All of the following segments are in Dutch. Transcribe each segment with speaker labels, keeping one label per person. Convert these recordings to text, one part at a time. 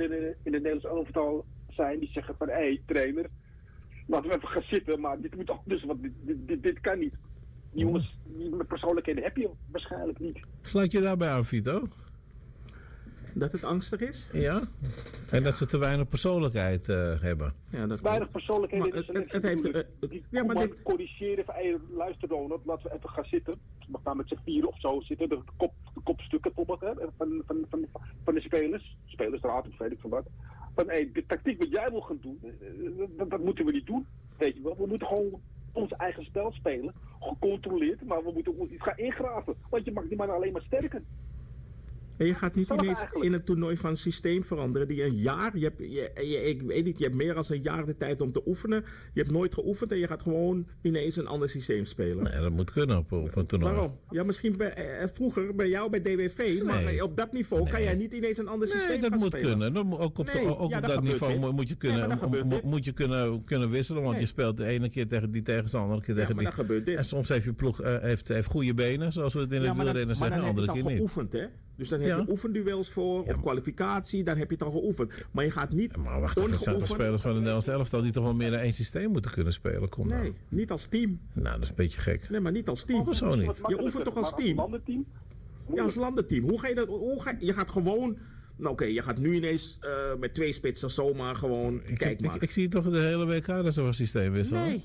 Speaker 1: in het Nederlands elftal zijn die zeggen van, hé, trainer, laten we even gaan zitten, maar dit moet anders, want dit kan niet. Die jongens, met persoonlijkheden heb je waarschijnlijk niet.
Speaker 2: Sluit je daarbij aan, Vito?
Speaker 3: Dat het angstig is?
Speaker 2: Ja. En dat ze te weinig persoonlijkheid hebben.
Speaker 3: Ja, dat
Speaker 1: weinig persoonlijkheden.
Speaker 3: Het heeft...
Speaker 1: dit corrigeren van, hey, luister Ronald, laten we even gaan zitten. We gaan met z'n vieren of zo zitten. De kopstukken bijvoorbeeld, hè, van de spelers. Spelersraad of weet ik van wat. Van, hey, de tactiek wat jij wil gaan doen, dat moeten we niet doen. Weet je wel, we moeten gewoon ons eigen spel spelen. Gecontroleerd, maar we moeten ons niet gaan ingraven. Want je maakt die man alleen maar sterker.
Speaker 3: En je gaat niet ineens in het toernooi van systeem veranderen. Die een jaar, ik weet niet, je hebt meer dan een jaar de tijd om te oefenen. Je hebt nooit geoefend en je gaat gewoon ineens een ander systeem spelen.
Speaker 2: Nee, dat moet kunnen op een toernooi.
Speaker 3: Waarom? Ja, misschien vroeger bij jou bij DWV, nee. Maar op dat niveau kan jij niet ineens een ander systeem
Speaker 2: dat moet
Speaker 3: spelen.
Speaker 2: Kunnen. Ook op dat niveau moet je kunnen wisselen. Want je speelt de ene keer tegen die tegenstander, de andere keer tegen die. En soms heeft je ploeg heeft goede benen, zoals we het in het wielrennen zeggen, en andere keer niet.
Speaker 3: Geoefend, hè? Dus dan heb je oefenduels voor, of kwalificatie, dan heb je het al geoefend. Maar je gaat niet
Speaker 2: maar wacht even, het zijn toch spelers van het Nederlands elftal die toch wel meer dan één systeem moeten kunnen spelen? Kom
Speaker 3: nee, niet als team.
Speaker 2: Nou, dat is een beetje gek.
Speaker 3: Nee, maar niet als team.
Speaker 2: Hoezo niet?
Speaker 3: Je oefent toch als team?
Speaker 1: Als landenteam?
Speaker 3: Ja, als landenteam. Hoe ga je dat? Je gaat gewoon... Nou oké, je gaat nu ineens met 2 spitsen zomaar gewoon...
Speaker 2: Ik zie toch de hele WK dat ze van systeem wisselen?
Speaker 3: Nee.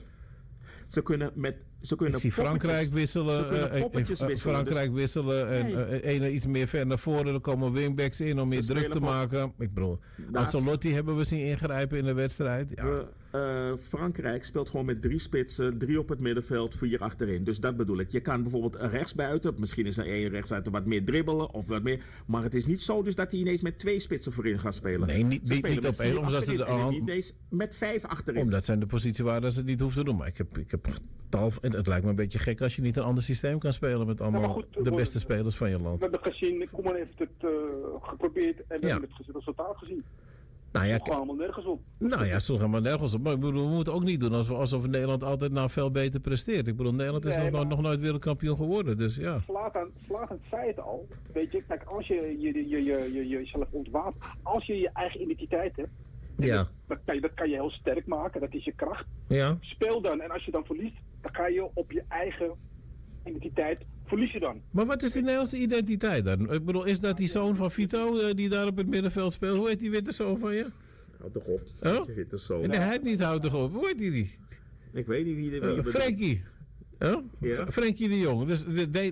Speaker 3: Ze kunnen
Speaker 2: ik zie Frankrijk wisselen. Frankrijk wisselen. En iets meer ver naar voren. Er komen wingbacks in om meer druk te maken. Ik bedoel, Ancelotti hebben we zien ingrijpen in de wedstrijd. Ja.
Speaker 3: Frankrijk speelt gewoon met 3 spitsen, 3 op het middenveld, 4 achterin. Dus dat bedoel ik. Je kan bijvoorbeeld rechtsbuiten, misschien is er 1 rechtsbuiten wat meer dribbelen of wat meer. Maar het is niet zo dus dat hij ineens met 2 spitsen voorin gaat spelen.
Speaker 2: Nee, niet op 1. Omdat ze
Speaker 3: niet ineens met 5 achterin.
Speaker 2: Omdat zijn de positie waar dat ze het niet hoeven te doen. Maar ik heb het lijkt me een beetje gek als je niet een ander systeem kan spelen met allemaal de beste spelers van je land.
Speaker 1: We hebben gezien, Koeman heeft het geprobeerd en we hebben het resultaat gezien.
Speaker 2: Nou ja,
Speaker 1: het gaat allemaal nergens op.
Speaker 2: Nou ja, het sloeg helemaal nergens op. Maar ik bedoel, we moeten ook niet doen alsof Nederland altijd nou veel beter presteert. Ik bedoel, Nederland is nog nooit wereldkampioen geworden. Dus ja.
Speaker 1: Slatan zei het al. Weet je, kijk, als je jezelf ontwapent, als je je eigen identiteit hebt,
Speaker 2: ja.
Speaker 1: Dat kan je heel sterk maken, dat is je kracht.
Speaker 2: Ja.
Speaker 1: Speel dan, en als je dan verliest, dan ga je op je eigen identiteit verlies je dan.
Speaker 2: Maar wat is die Nederlandse identiteit dan? Ik bedoel, is dat die zoon van Vito die daar op het middenveld speelt? Hoe heet die witte zoon van je?
Speaker 3: Houd toch op.
Speaker 2: Oh?
Speaker 3: Witte zoon.
Speaker 2: Nee, hij heet niet houd toch op. Hoe heet die?
Speaker 3: Ik weet niet wie je
Speaker 2: Frenkie. Oh? Ja. Frenkie de Jong. Dus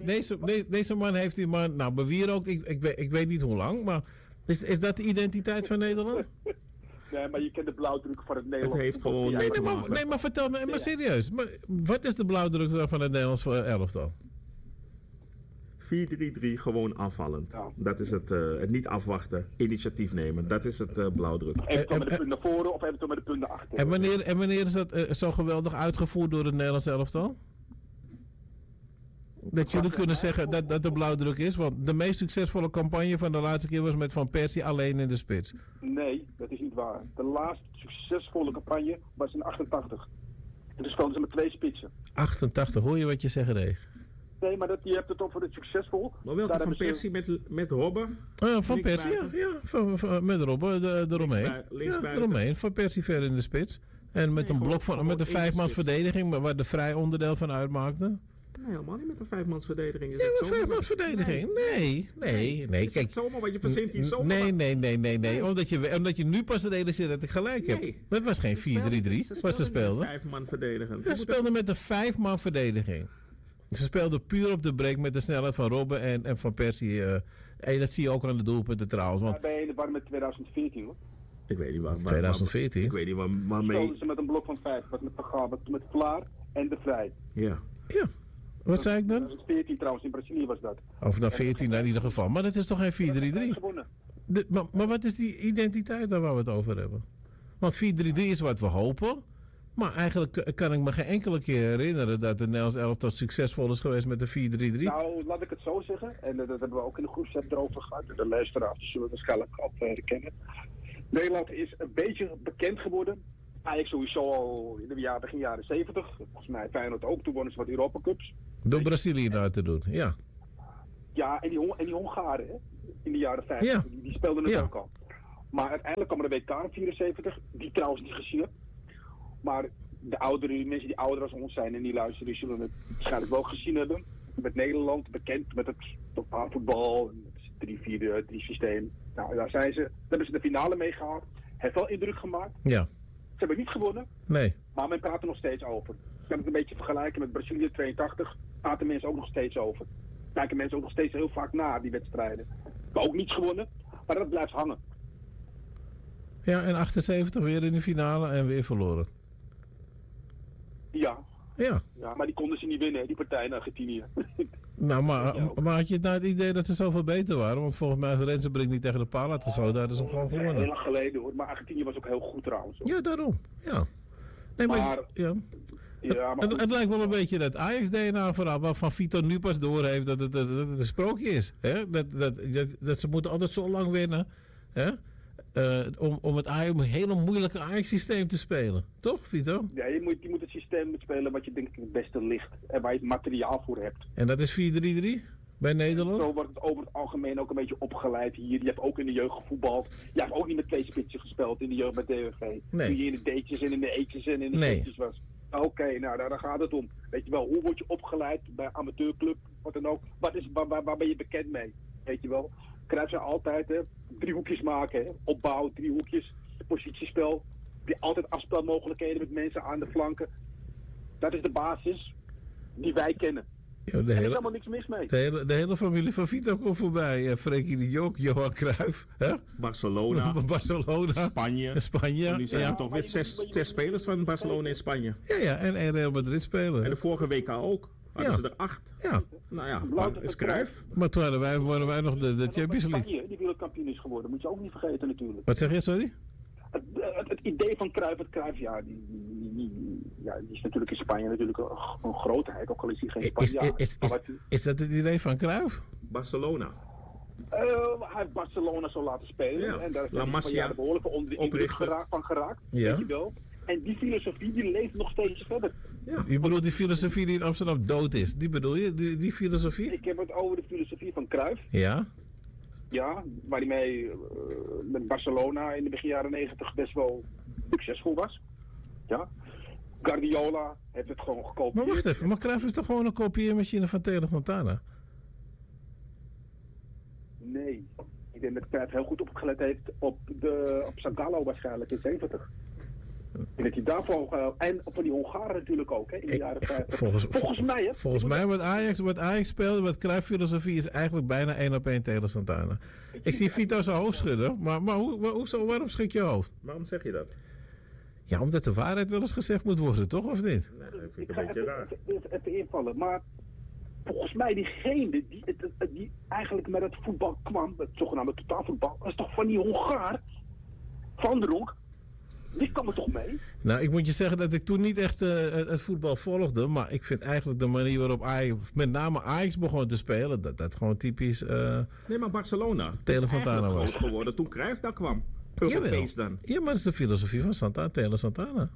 Speaker 2: deze man heeft die man, nou bewierookt, ik weet niet hoe lang, maar is dat de identiteit van Nederland?
Speaker 1: Nee, maar je kent de blauwdruk van het Nederlands.
Speaker 3: Het heeft gewoon...
Speaker 2: Nee, maar vertel me, maar serieus. Maar wat is de blauwdruk van het Nederlands elftal?
Speaker 3: 4-3-3, gewoon aanvallend. Ja. Dat is het niet afwachten, initiatief nemen. Dat is het blauwdruk.
Speaker 1: Eventueel met de punten naar voren of eventueel met de punten achter.
Speaker 2: En wanneer is dat zo geweldig uitgevoerd door het Nederlands elftal? Dat jullie kunnen zeggen dat de blauwdruk is? Want de meest succesvolle campagne van de laatste keer was met Van Persie alleen in de spits.
Speaker 1: Nee, dat is niet waar. De laatste succesvolle campagne was in 88. En toen speelden ze met 2 spitsen.
Speaker 2: 88, hoor je wat je zegt, Ray?
Speaker 1: Nee, maar je hebt het over het succesvol.
Speaker 3: Maar welke Van Persie met Robben?
Speaker 2: Van Persie, ja. Met Robben, de Romein. De Romein, Van Persie ver in de spits. En met een blok van, met een 5-mans verdediging, waar de vrij onderdeel van uitmaakte.
Speaker 3: Nee, helemaal niet met een 5-mans verdediging.
Speaker 2: Ja, met 5-mans verdediging. Nee.
Speaker 3: Kijk,
Speaker 2: kijk,
Speaker 3: zomaar, want je verzint hier zomaar.
Speaker 2: Nee. Omdat je nu pas realiseert dat ik gelijk heb. Dat was geen 4-3-3, wat ze speelden.
Speaker 3: 5-man verdedigen.
Speaker 2: Ze speelden met een 5-man verdediging. Ze speelden puur op de break met de snelheid van Robben en Van Persie. En dat zie je ook aan de doelpunten trouwens. Want...
Speaker 1: Ja, bij waren met 2014 hoor.
Speaker 3: Ik weet niet waar.
Speaker 2: 2014?
Speaker 3: Ik weet niet waarmee.
Speaker 1: Speelden ze met een blok van 5, met Vlaar en de Vrij.
Speaker 3: Ja.
Speaker 2: Wat zei ik dan?
Speaker 1: 2014 trouwens, in Brazilië was dat.
Speaker 2: Of dan 14 in ieder geval. Maar dat is toch geen 4-3-3? Maar wat is die identiteit daar waar we het over hebben? Want 4-3-3 is wat we hopen. Maar eigenlijk kan ik me geen enkele keer herinneren dat de Nederlands elftal succesvol is geweest met de 4-3-3.
Speaker 1: Nou, laat ik het zo zeggen. En dat hebben we ook in de groepsapp erover gehad. De luisteraars zullen waarschijnlijk al herkennen. Nederland is een beetje bekend geworden. Eigenlijk sowieso al in de begin jaren 70. Volgens mij Feyenoord ook. Toen wonnen ze wat Europa Cups.
Speaker 2: Door Brazilië daar te doen, ja.
Speaker 1: Ja, en die Hongaren hè, in de jaren 50.
Speaker 2: Ja.
Speaker 1: Die speelden het ook al. Maar uiteindelijk kwam er een WK in 74, die trouwens niet gezien heb. Maar de mensen die ouder als ons zijn en die luisteren, die zullen het waarschijnlijk wel gezien hebben. Met Nederland, bekend met het totaalvoetbal, het 3-4-3 systeem. Nou, daar zijn ze. Daar hebben ze de finale mee gehaald. Heeft wel indruk gemaakt.
Speaker 2: Ja.
Speaker 1: Ze hebben niet gewonnen.
Speaker 2: Nee.
Speaker 1: Maar men praat er nog steeds over. Ik kan het een beetje vergelijken met Brazilië 82. Praten mensen ook nog steeds over. Kijken mensen ook nog steeds heel vaak na, die wedstrijden. Maar ook niet gewonnen. Maar dat blijft hangen.
Speaker 2: Ja, en 78 weer in de finale en weer verloren.
Speaker 1: Ja.
Speaker 2: Ja.
Speaker 1: Ja, maar die konden ze niet winnen, die partij in Argentinië.
Speaker 2: Nou, maar had je nou het idee dat ze zoveel beter waren? Want volgens mij is Rensenbrink niet tegen de paal laten schoten. Daar hadden ze hem gewoon gewonnen.
Speaker 1: Heel lang geleden hoor. Maar Argentinië was ook heel goed trouwens. Hoor.
Speaker 2: Ja, daarom. Ja. Nee, maar ja.
Speaker 1: Ja, maar
Speaker 2: het lijkt wel een beetje dat Ajax-DNA vooral, waarvan Vito nu pas doorheeft dat het een sprookje is. Hè? Dat ze moeten altijd zo lang winnen. Hè? Om het hele moeilijke Ajax-systeem te spelen. Toch, Vito?
Speaker 1: Ja, je moet het systeem spelen wat je denk ik het beste ligt. En waar je het materiaal voor hebt.
Speaker 2: En dat is 4-3-3 bij Nederland?
Speaker 1: Zo wordt het over het algemeen ook een beetje opgeleid hier. Je hebt ook in de jeugd gevoetbald. Je hebt ook niet met 2 spitsen gespeeld in de jeugd met DWV.
Speaker 2: Nee.
Speaker 1: Toen je in de D'tjes en in de E'tjes en in de G'tjes was. Oké, nou daar gaat het om. Weet je wel, hoe word je opgeleid bij een amateurclub, wat dan ook. Waar ben je bekend mee? Weet je wel. Cruijff zei altijd, hè, 3 hoekjes maken, hè. Opbouw, 3 hoekjes, positiespel. Die altijd afspelmogelijkheden met mensen aan de flanken. Dat is de basis die wij kennen.
Speaker 2: Ja,
Speaker 1: er is helemaal niks mis mee.
Speaker 2: De hele familie van Vito komt voorbij. Frenkie de Jong, Johan Cruijff. Hè?
Speaker 3: Barcelona.
Speaker 2: Spanje.
Speaker 3: En nu zijn er toch weer 6 spelers van Barcelona in Spanje.
Speaker 2: Ja, en Real Madrid spelen.
Speaker 3: En de vorige WK ook. Hadden ze er 8.
Speaker 2: Ja.
Speaker 3: Nou ja, maar is Cruijff.
Speaker 2: Maar toen wonnen wij nog de Champions League.
Speaker 1: Spanje, die wereldkampioen is geworden. Moet je ook niet vergeten natuurlijk.
Speaker 2: Wat zeg je, sorry?
Speaker 1: Het idee van Cruijff, ja, die is natuurlijk in Spanje natuurlijk een grootheid, ook al is hij geen Spanjaard.
Speaker 2: Is dat het idee van Cruijff?
Speaker 3: Barcelona.
Speaker 1: Hij heeft Barcelona zo laten spelen.
Speaker 3: Ja.
Speaker 1: En daar is de Spanjaarden behoorlijk onder de indruk geraakt.
Speaker 2: Ja.
Speaker 1: Weet je wel. En die filosofie die leeft nog steeds verder.
Speaker 2: Ja. Je bedoelt die filosofie die in Amsterdam dood is? Die bedoel je, die filosofie?
Speaker 1: Ik heb het over de filosofie van Cruijff.
Speaker 2: Ja.
Speaker 1: Ja, waar hij mee met Barcelona in de begin jaren 90 best wel succesvol was. Ja. Guardiola heeft het gewoon gekopieerd.
Speaker 2: Maar wacht even, maar Cruijff is toch gewoon een kopieermachine van Taylor Fontana?
Speaker 1: Nee. Ik denk dat Cruijff heel goed opgelet heeft op Zagallo waarschijnlijk in 70. En dat hij daarvoor, en van die Hongaren natuurlijk ook, hè, in de jaren 50. Volgens mij, hè?
Speaker 2: Volgens mij wat Ajax speelde, wat Cruijff filosofie is eigenlijk bijna 1-op-1 Taylor Santana. Ik zie Vito zijn hoofd schudden, maar waarom schud je hoofd?
Speaker 3: Waarom zeg je dat?
Speaker 2: Ja, omdat de waarheid wel eens gezegd moet worden, toch of niet?
Speaker 3: Nee, dat vind ik een beetje raar.
Speaker 1: Even invallen, maar volgens mij diegene die eigenlijk met het voetbal kwam, het zogenaamde totaalvoetbal, was toch van die Hongaar, Van der Ronk. Die kwam er toch mee? Nou,
Speaker 2: ik moet je zeggen dat ik toen niet echt het voetbal volgde. Maar ik vind eigenlijk de manier waarop Ajax, met name Ajax begon te spelen, dat gewoon typisch
Speaker 3: nee, maar Barcelona
Speaker 2: Taylor Santana was
Speaker 3: groot geworden toen Cruijff daar kwam. Europees dan.
Speaker 2: Ja, maar dat is de filosofie van Taylor Santana.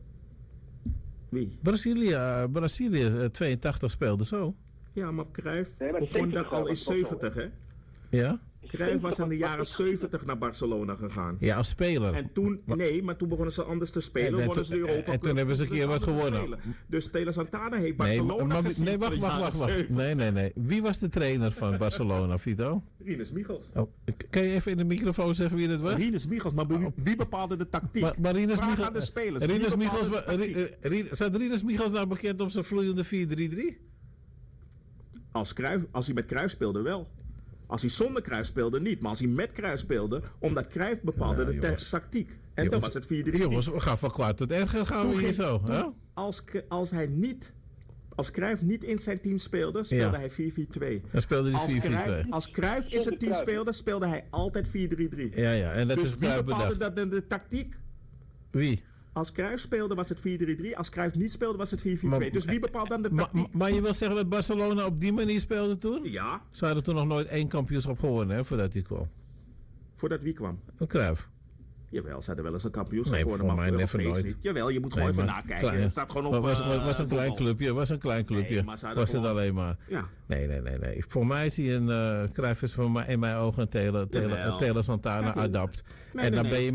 Speaker 3: Wie?
Speaker 2: Brazilië 82 speelde zo.
Speaker 3: Ja, maar Cruijff begon dat al in 70, hè?
Speaker 2: Ja?
Speaker 3: Cruijff was in de jaren 70 naar Barcelona gegaan.
Speaker 2: Ja, als speler.
Speaker 3: En toen, maar toen begonnen ze anders te spelen.
Speaker 2: En toen hebben ze een keer wat gewonnen.
Speaker 3: Dus Taylor Santana heeft Barcelona gezien.
Speaker 2: Nee, wacht. Nee. Wie was de trainer van Barcelona, Vito?
Speaker 3: Rinus Michels.
Speaker 2: Oh, kan je even in de microfoon zeggen wie dat was?
Speaker 3: Rinus Michels, maar wie bepaalde de tactiek?
Speaker 2: Maar Rinus Michels
Speaker 3: aan de spelers.
Speaker 2: Staat Rinus Michels nou bekend op zijn vloeiende 4-3-3?
Speaker 3: Als hij met Cruijff speelde wel. Als hij zonder Cruijff speelde niet, maar als hij met Cruijff speelde, omdat Cruijff bepaalde de tactiek. En dan was het 4-3-3.
Speaker 2: Jongens, we gaan van kwaad tot erger gaan we hier zo.
Speaker 3: Als Cruijff niet in zijn team speelde, speelde hij 4-4-2.
Speaker 2: Dan speelde hij 4-4-2.
Speaker 3: Als Cruijff in zijn team speelde, speelde hij altijd 4-3-3.
Speaker 2: Ja, en dat
Speaker 3: dus
Speaker 2: is
Speaker 3: wie bepaalde dat de tactiek?
Speaker 2: Wie?
Speaker 3: Als Cruijff speelde was het 4-3-3. Als Cruijff niet speelde was het 4-4-2. Dus wie bepaalt dan de tactiek?
Speaker 2: Maar je wil zeggen dat Barcelona op die manier speelde toen?
Speaker 3: Ja.
Speaker 2: Ze hadden toen nog nooit 1 kampioenschap gewonnen, hè, voordat hij kwam.
Speaker 3: Voordat wie kwam?
Speaker 2: Cruijff.
Speaker 3: Jawel, ze hadden wel eens een kampioenschap
Speaker 2: Nee,
Speaker 3: geworden,
Speaker 2: voor
Speaker 3: maar
Speaker 2: mij
Speaker 3: Europees
Speaker 2: never nooit.
Speaker 3: niet. Jawel, je moet
Speaker 2: Nee,
Speaker 3: gewoon even
Speaker 2: maar
Speaker 3: nakijken.
Speaker 2: klein-
Speaker 3: Het staat gewoon op...
Speaker 2: was een klein
Speaker 3: Google.
Speaker 2: clubje, was een klein clubje.
Speaker 3: Nee, maar ze hadden
Speaker 2: Was het
Speaker 3: gewoon-
Speaker 2: alleen maar.
Speaker 3: Ja.
Speaker 2: Nee. Voor mij is hij een Cruijff is voor mij in mijn ogen een Taylor
Speaker 3: Jawel.
Speaker 2: Santana
Speaker 3: Ja, goed.
Speaker 2: adapt.
Speaker 3: Nee,
Speaker 2: En dan
Speaker 3: nee.
Speaker 2: ben je